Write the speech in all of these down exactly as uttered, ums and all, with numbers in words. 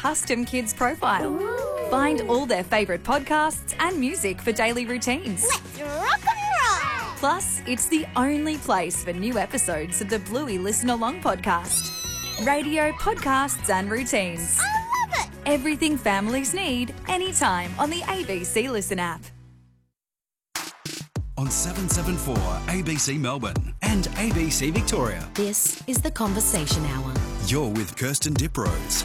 custom kids profile. Find all their favourite podcasts and music for daily routines. Let's rock and roll! Plus, it's the only place for new episodes of the Bluey Listen Along podcast. Radio, podcasts and routines. I love it! Everything families need, anytime on the A B C Listen app. On seven seven four A B C Melbourne and A B C Victoria. This is the Conversation Hour. You're with Kirsten Diprose.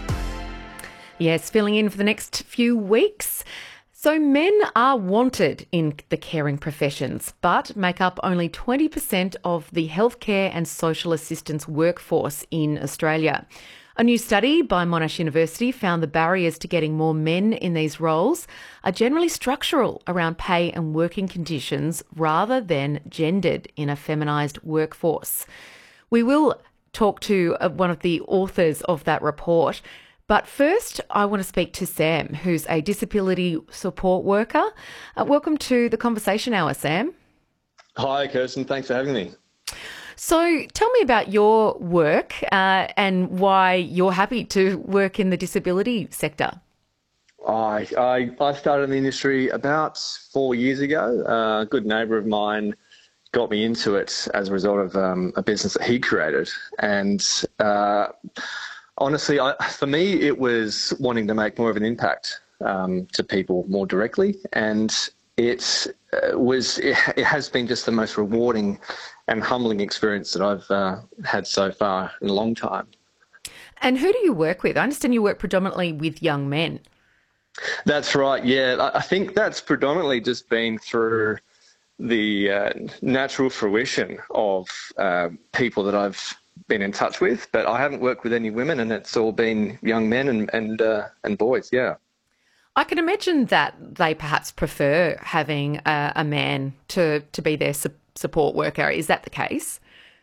Yes, filling in for the next few weeks. So men are wanted in the caring professions, but make up only twenty percent of the healthcare and social assistance workforce in Australia. A new study by Monash University found the barriers to getting more men in these roles are generally structural around pay and working conditions rather than gendered in a feminised workforce. We will talk to uh, one of the authors of that report. But first, I want to speak to Sam, who's a disability support worker. Uh, welcome to the Conversation Hour, Sam. Hi, Kirsten. Thanks for having me. So tell me about your work uh, and why you're happy to work in the disability sector. I, I, I started in the industry about four years ago. Uh, a good neighbour of mine got me into it as a result of um, a business that he created. And uh, honestly, I, for me, it was wanting to make more of an impact um, to people more directly. And it uh, was, it, it has been just the most rewarding and humbling experience that I've uh, had so far in a long time. And who do you work with? I understand you work predominantly with young men. That's right, yeah. I think that's predominantly just been through the uh, natural fruition of uh, people that I've been in touch with, but I haven't worked with any women, and it's all been young men and and, uh, and boys, yeah. I can imagine that they perhaps prefer having a, a man to, to be their su- support worker. Is that the case?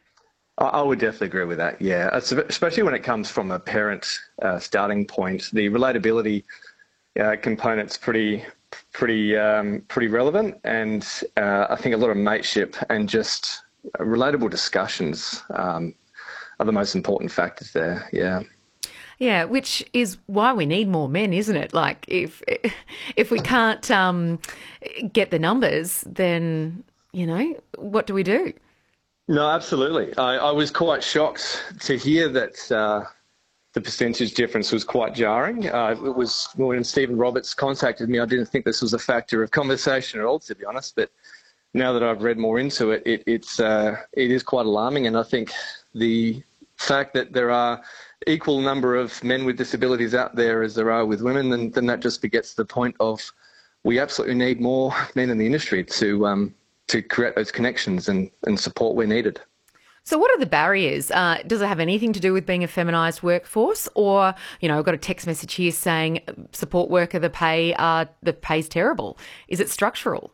I, I would definitely agree with that, yeah. Especially when it comes from a parent uh, starting point. The relatability uh, component's pretty pretty um, pretty relevant, and uh, I think a lot of mateship and just relatable discussions um, are the most important factors there, yeah. Yeah, which is why we need more men, isn't it? Like, if if we can't um, get the numbers, then, you know, what do we do? No, absolutely. I, I was quite shocked to hear that uh, the percentage difference was quite jarring. Uh, it was when Stephen Roberts contacted me, I didn't think this was a factor of conversation at all, to be honest. But now that I've read more into it, it it's uh, it is quite alarming. And I think the fact that there are equal number of men with disabilities out there as there are with women, then, then that just begets the point of we absolutely need more men in the industry to um, to create those connections and, and support where needed. So what are the barriers? Uh, does it have anything to do with being a feminised workforce? Or, you know, I've got a text message here saying support worker, the pay, uh, the pay's terrible. Is it structural?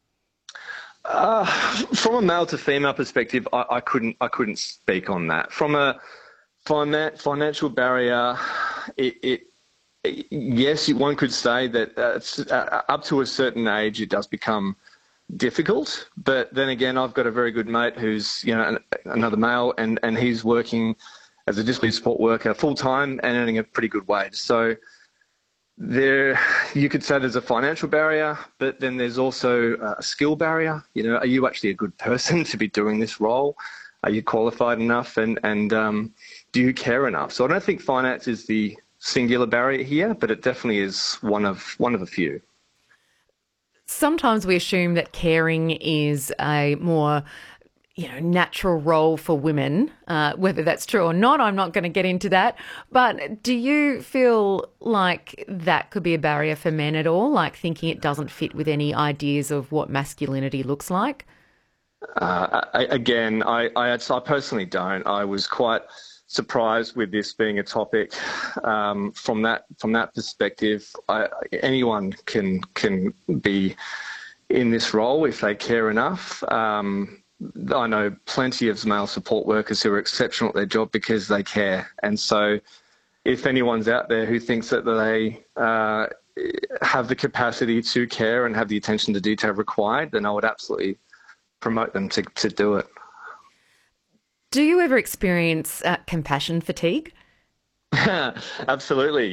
Uh, from a male to female perspective, I, I couldn't I couldn't speak on that. From a financial barrier, it, it, it yes, one could say that uh, uh, up to a certain age it does become difficult. But then again, I've got a very good mate who's, you know, an, another male, and, and he's working as a disability support worker full time and earning a pretty good wage. So there, you could say there's a financial barrier, but then there's also a skill barrier. You know, are you actually a good person to be doing this role? Are you qualified enough, and and um, do you care enough? So I don't think finance is the singular barrier here, but it definitely is one of one of a few. Sometimes we assume that caring is a more, you know, natural role for women. Uh, whether that's true or not, I'm not going to get into that. But do you feel like that could be a barrier for men at all? Like thinking it doesn't fit with any ideas of what masculinity looks like? Uh, I, again, I, I, I personally don't. I was quite surprised with this being a topic um, from that from that perspective. I, anyone can can be in this role if they care enough. Um, I know plenty of male support workers who are exceptional at their job because they care. And so if anyone's out there who thinks that they uh, have the capacity to care and have the attention to detail required, then I would absolutely promote them to, to do it. Do you ever experience uh, compassion fatigue? Absolutely.